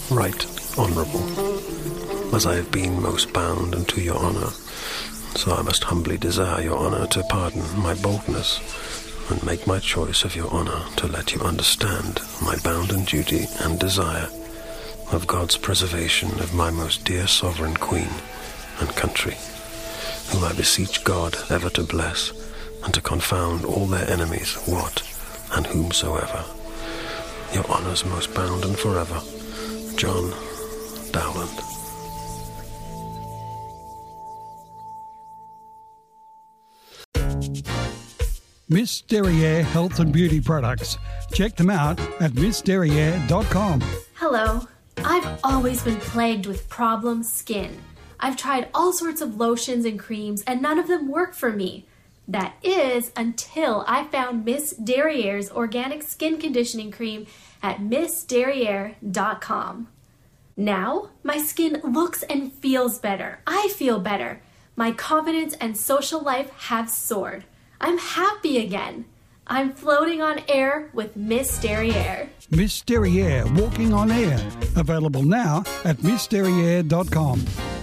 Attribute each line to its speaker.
Speaker 1: Right honourable, as I have been most bound unto your honour, so I must humbly desire your honour to pardon my boldness, and make my choice of your honour to let you understand my bounden duty and desire of God's preservation of my most dear sovereign queen and country, whom I beseech God ever to bless, and to confound all their enemies, what and whomsoever. Your honour's most bounden forever, John Dowland.
Speaker 2: Miss Derriere Health and Beauty Products. Check them out at missderriere.com.
Speaker 3: Hello. I've always been plagued with problem skin. I've tried all sorts of lotions and creams and none of them work for me. That is until I found Miss Derriere's organic skin conditioning cream at missderriere.com. Now, my skin looks and feels better. I feel better. My confidence and social life have soared. I'm happy again. I'm floating on air with Miss Derriere.
Speaker 2: Miss Derriere Walking on Air. Available now at missderriere.com.